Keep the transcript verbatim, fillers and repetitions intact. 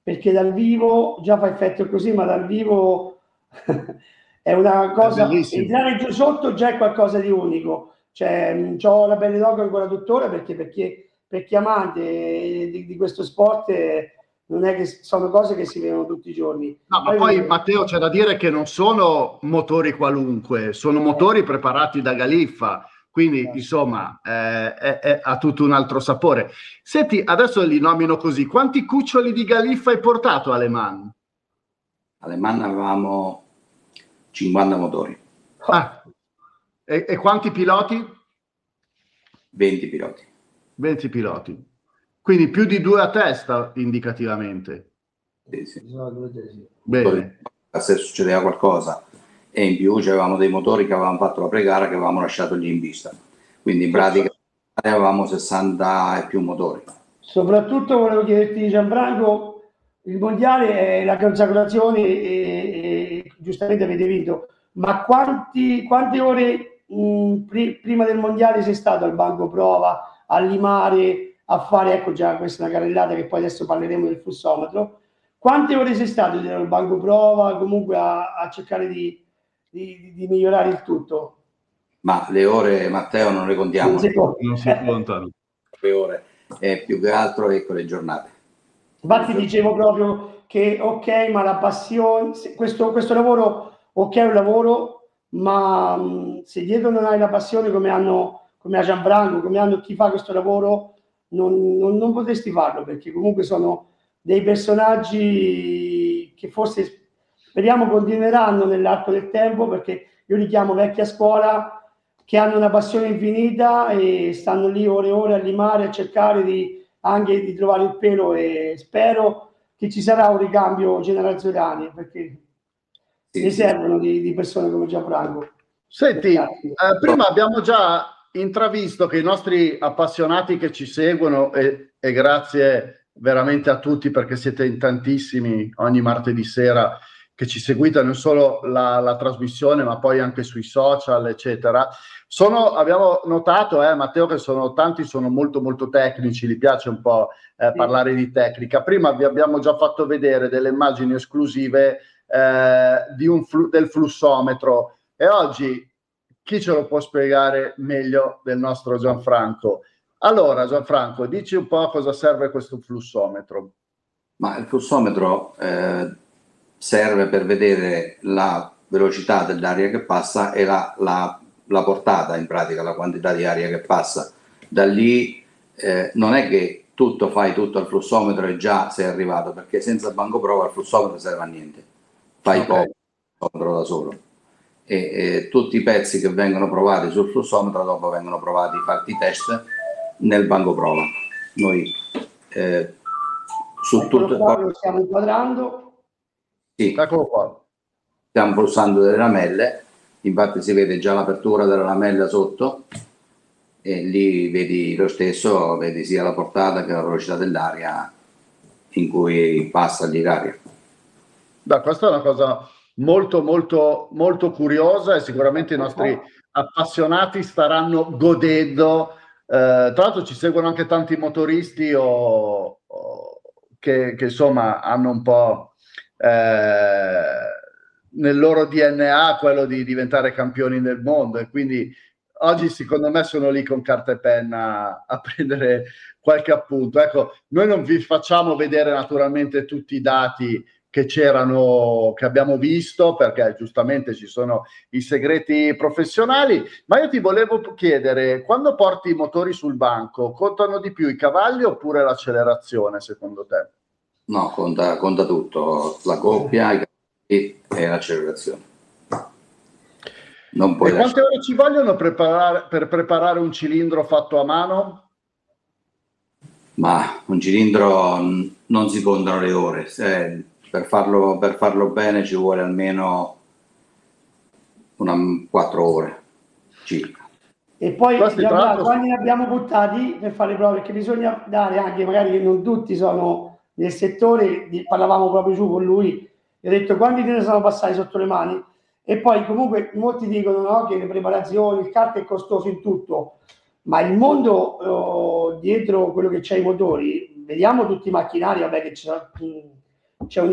perché dal vivo già fa effetto così, ma dal vivo è una cosa, entrare giù sotto già è qualcosa di unico. Cioè, ho la pelle d'oca ancora tuttora, perché per chi, per chi è amante di, di questo sport eh, non è che sono cose che si vedono tutti i giorni. No, ma poi, poi Matteo, c'è da dire che non sono motori qualunque, sono motori preparati da Galiffa, quindi insomma eh, è, è, ha tutto un altro sapore. Senti, adesso li nomino così: quanti cuccioli di Galiffa hai portato alle Man? Alle Man avevamo cinquanta motori. Ah, e, e quanti piloti? venti piloti. venti piloti. Quindi più di due a testa indicativamente. Sì, sì. Bene. Se succedeva qualcosa, e in più avevamo dei motori che avevamo fatto la pre-gara che avevamo lasciato lì in pista. Quindi in pratica avevamo sessanta e più motori. Soprattutto volevo chiederti, Gianfranco, il mondiale è la consacrazione e, e giustamente avete vinto, ma quanti, quante ore mh, pri, prima del mondiale sei stato al banco prova, a limare, a fare, ecco già questa è una carrellata che poi adesso parleremo del flussometro, quante ore sei stato al banco prova comunque a, a cercare di, di, di migliorare il tutto? Ma le ore, Matteo, non le contiamo. Non si, non si contano. Le ore, è più che altro ecco le giornate. Infatti dicevo proprio che ok, ma la passione, questo, questo lavoro, ok è un lavoro, ma mh, se dietro non hai la passione come hanno, come ha Gianfranco, come hanno chi fa questo lavoro, non, non, non potresti farlo, perché comunque sono dei personaggi che forse speriamo continueranno nell'arco del tempo, perché io li chiamo vecchia scuola, che hanno una passione infinita e stanno lì ore e ore a limare, a cercare di anche di trovare il pelo, e spero che ci sarà un ricambio generazionale, perché sì, ne sì. servono di, di persone come Gianfranco. Senti, eh, prima abbiamo già intravisto che i nostri appassionati che ci seguono, e, e grazie veramente a tutti perché siete in tantissimi ogni martedì sera che ci seguite non solo la, la trasmissione ma poi anche sui social eccetera, sono, abbiamo notato eh, Matteo che sono tanti, sono molto molto tecnici, gli piace un po' eh, sì. parlare di tecnica. Prima vi abbiamo già fatto vedere delle immagini esclusive eh, di un flu- del flussometro, e oggi chi ce lo può spiegare meglio del nostro Gianfranco? Allora Gianfranco, dici un po' a cosa serve questo flussometro. Ma il flussometro eh, serve per vedere la velocità dell'aria che passa e la, la, la portata, in pratica la quantità di aria che passa. Da lì eh, non è che tutto fai tutto al flussometro e già sei arrivato, perché senza banco prova il flussometro serve a niente, fai okay. poco da solo. E, e tutti i pezzi che vengono provati sul flussometro dopo vengono provati, fatti i test nel banco prova. Noi eh, su tutto qua lo stiamo inquadrando. Sì, eccolo qua. Stiamo flussando delle lamelle, infatti si vede già l'apertura della lamella sotto e lì vedi lo stesso, vedi sia la portata che la velocità dell'aria in cui passa lì l'aria. Beh, questa è una cosa molto molto molto curiosa e sicuramente i nostri appassionati staranno godendo. Eh, tra l'altro ci seguono anche tanti motoristi o, o che, che insomma hanno un po' eh, nel loro D N A quello di diventare campioni del mondo, e quindi oggi secondo me sono lì con carta e penna a prendere qualche appunto. Ecco, noi non vi facciamo vedere naturalmente tutti i dati che c'erano, che abbiamo visto, perché giustamente ci sono i segreti professionali, ma io ti volevo chiedere, quando porti i motori sul banco, contano di più i cavalli oppure l'accelerazione secondo te? No, conta, conta tutto, la coppia, i cavalli e l'accelerazione. Non puoi e quante lasciare... ore ci vogliono preparare, per preparare un cilindro fatto a mano? Ma un cilindro non si contano le ore, se, per, farlo, per farlo bene ci vuole almeno una, quattro ore circa. E poi già, quando ne abbiamo buttati per fare le prove, perché bisogna dare anche, magari che non tutti sono nel settore, parlavamo proprio giù con lui, e ho detto quanti te ne sono passati sotto le mani, e poi comunque molti dicono no, che le preparazioni, il kart è costoso in tutto, ma il mondo eh, dietro quello che c'è i motori, vediamo tutti i macchinari, vabbè che c'è, c'è un